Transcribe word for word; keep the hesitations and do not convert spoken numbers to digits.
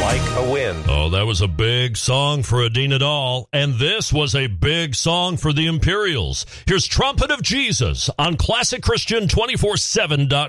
like a wind. Oh, that was a big song for Adina Dahl, and this was a big song for the Imperials. Here's Trumpet of Jesus on Classic Christian two forty-seven dot com.